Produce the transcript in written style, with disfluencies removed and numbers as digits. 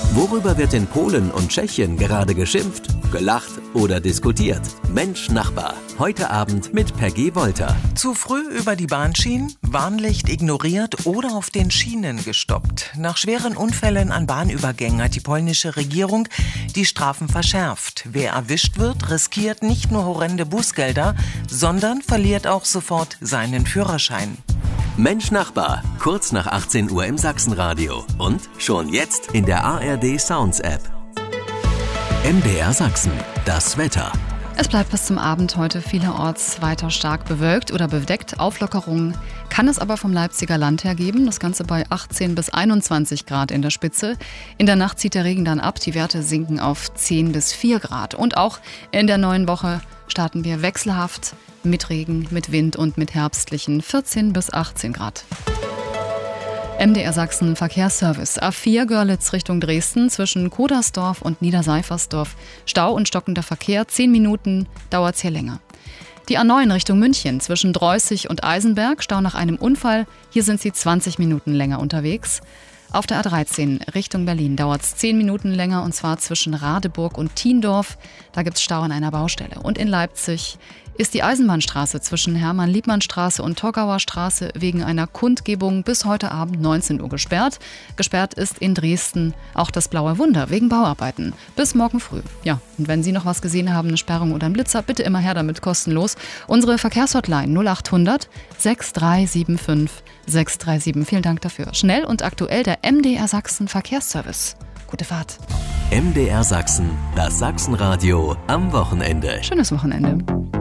Worüber wird in Polen und Tschechien gerade geschimpft, gelacht oder diskutiert? Mensch Nachbar. Heute Abend mit Peggy Wolter. Zu früh über die Bahnschienen, Warnlicht ignoriert oder auf den Schienen gestoppt. Nach schweren Unfällen an Bahnübergängen hat die polnische Regierung die Strafen verschärft. Wer erwischt wird, riskiert nicht nur horrende Bußgelder, sondern verliert auch sofort seinen Führerschein. Mensch Nachbar, kurz nach 18 Uhr im Sachsenradio und schon jetzt in der ARD Sounds App. MDR Sachsen, das Wetter. Es bleibt bis zum Abend heute vielerorts weiter stark bewölkt oder bedeckt. Auflockerungen kann es aber vom Leipziger Land her geben. Das Ganze bei 18 bis 21 Grad in der Spitze. In der Nacht zieht der Regen dann ab. Die Werte sinken auf 10 bis 4 Grad. Und auch in der neuen Woche starten wir wechselhaft mit Regen, mit Wind und mit herbstlichen 14 bis 18 Grad. MDR Sachsen Verkehrsservice. A4 Görlitz Richtung Dresden zwischen Kodersdorf und Niederseifersdorf. Stau und stockender Verkehr. 10 Minuten dauert es hier länger. Die A9 Richtung München zwischen Dreußig und Eisenberg. Stau nach einem Unfall. Hier sind sie 20 Minuten länger unterwegs. Auf der A13 Richtung Berlin dauert es 10 Minuten länger und zwar zwischen Radeburg und Thiendorf. Da gibt es Stau an einer Baustelle. Und in Leipzig ist die Eisenbahnstraße zwischen Hermann-Liebmann-Straße und Torgauer Straße wegen einer Kundgebung bis heute Abend 19 Uhr gesperrt. Gesperrt ist in Dresden auch das Blaue Wunder wegen Bauarbeiten. Bis morgen früh. Ja, und wenn Sie noch was gesehen haben, eine Sperrung oder ein Blitzer, bitte immer her damit, kostenlos. Unsere Verkehrshotline 0800 6375 637. Vielen Dank dafür. Schnell und aktuell der MDR Sachsen Verkehrsservice. Gute Fahrt. MDR Sachsen, das Sachsenradio am Wochenende. Schönes Wochenende.